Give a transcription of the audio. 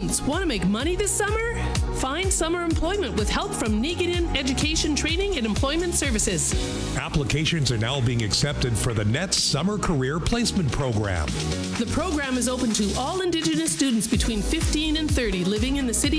students want to make money this summer? Find summer employment with help from Niiganin Education Training and Employment Services. Applications are now being accepted for the NETS Summer Career Placement Program. The program is open to all Indigenous students between 15 and 30 living in the city